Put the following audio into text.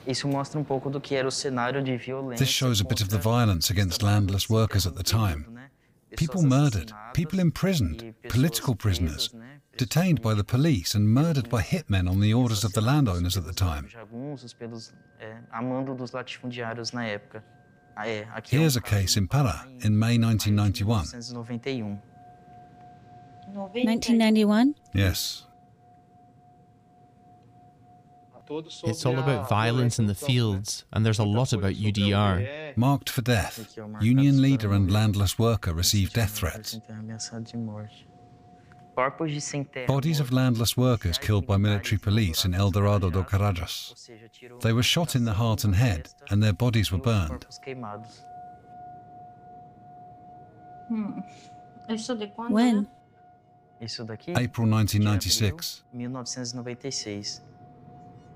Isso mostra pouco do que era o cenário de This violência shows a bit of the contra violence against os landless trabalhadores sem workers terra at no the time. período, né? People Pessoas murdered, people assassinadas imprisoned, e pessoas political prisoners, presas, né? detained by the Presos police and pela murdered by polícia hitmen on the e orders of the assassinados landowners at the pelos time. jagunços, pelos a mando dos latifundiários na época. Aqui é Here's a caso case no in Pará Para em in May maio de 1991. 1991. 1991? Yes. It's all about violence in the fields, and there's a lot about UDR. Marked for death, Aqui é marcados union para leader and morrer. landless worker received death threats. Ameaçado de morte. Corpos de sem terra Bodies of mortos, landless workers policiais killed by military militares police in El Dorado do Carajás. ou seja, tiro They were shot in the heart and head, and their bodies were e os burned. corpos queimados. Isso de quando? When? Isso daqui? April de abril 1996. 1996.